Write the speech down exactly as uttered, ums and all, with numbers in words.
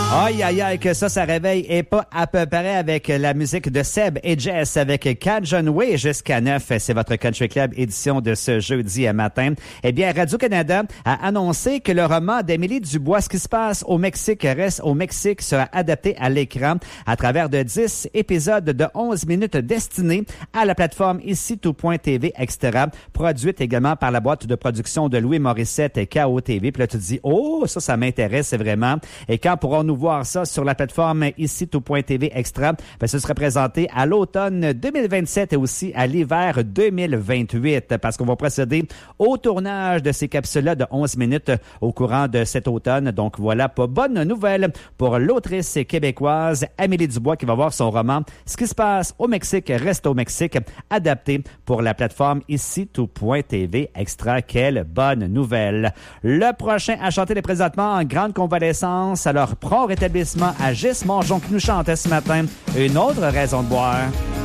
Aïe, aïe, aïe, que ça, ça réveille et pas à peu près avec la musique de Seb et Jess avec Cajun Way jusqu'à neuf. C'est votre Country Club édition de ce jeudi matin. Eh bien, Radio-Canada a annoncé que le roman d'Émilie Dubois, Ce qui se passe au Mexique reste au Mexique, sera adapté à l'écran à travers de dix épisodes de onze minutes destinés à la plateforme ici tout point t v Extra, produite également par la boîte de production de Louis Morissette et K O T V. Puis là, tu te dis, oh, ça, ça m'intéresse vraiment. Et quand pourrons-nous voir ça sur la plateforme ici tout point t v Extra? Ben, ce sera présenté à l'automne deux mille vingt-sept et aussi à l'hiver deux mille vingt-huit, parce qu'on va procéder au tournage de ces capsules-là de onze minutes au courant de cet automne. Donc voilà, pas bonne nouvelle pour l'autrice québécoise Amélie Dubois qui va voir son roman « Ce qui se passe au Mexique reste au Mexique » adapté pour la plateforme ici tout point t v Extra. Quelle bonne nouvelle! Le prochain à chanter est présentement en grande convalescence, alors prompt rétablissement à Gis Mongeon qui nous chantait ce matin. Une autre raison de boire.